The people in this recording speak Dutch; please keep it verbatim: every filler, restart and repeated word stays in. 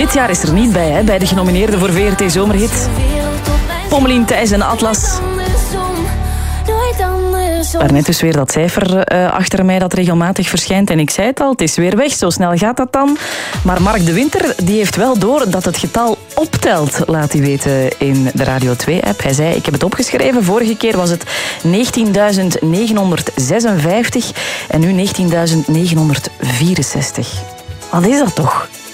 Dit jaar is er niet bij, hè, bij de genomineerden voor V R T Zomerhit. Pommelien, Thijs en Atlas. Daarnet dus weer dat cijfer uh, achter mij dat regelmatig verschijnt. En ik zei het al, het is weer weg. Zo snel gaat dat dan. Maar Mark de Winter die heeft wel door dat het getal optelt, laat hij weten in de Radio twee-app. Hij zei, ik heb het opgeschreven. Vorige keer was het negentienduizend negenhonderdzesenvijftig en nu negentienduizend negenhonderdvierenzestig. Wat is dat toch?